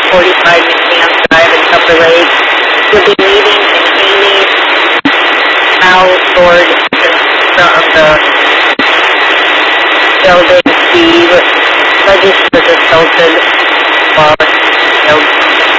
45 New Camp Drive in Tupper Lake. You'll be meeting and aiming out toward the front of the building. The register is tilted while